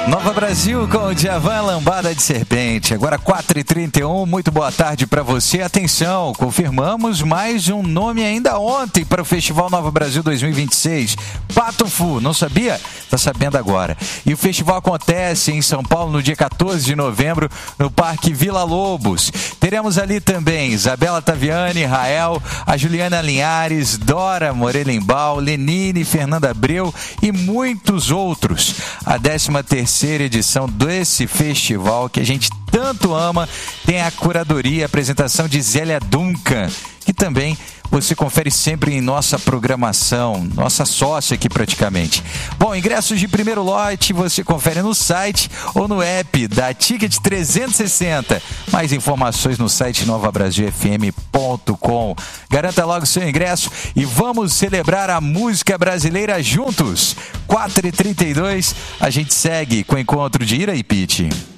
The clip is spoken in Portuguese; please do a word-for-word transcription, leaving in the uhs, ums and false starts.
Nova Brasil com o Djavan, Lambada de Serpente. Agora quatro e trinta e um, muito boa tarde para você. Atenção, confirmamos mais um nome ainda ontem para o Festival Nova Brasil dois mil e vinte e seis. Pato Fu, não sabia? Tá sabendo agora. E o festival acontece em São Paulo no dia quatorze de novembro, no Parque Vila Lobos. Teremos ali também Isabela Taviani, Rael, a Juliana Linhares, Dora Morelenbaum, Lenine, Fernanda Abreu e muitos outros. A décima terceira edição desse festival que a gente tanto ama tem a curadoria e apresentação de Zélia Duncan, que também você confere sempre em nossa programação, nossa sócia aqui praticamente. Bom, ingressos de primeiro lote você confere no site ou no app da Ticket trezentos e sessenta. Mais informações no site nova brasil f m ponto com. Garanta logo seu ingresso e vamos celebrar a música brasileira juntos. quatro e trinta e dois, a gente segue com o encontro de Ira e Pitty.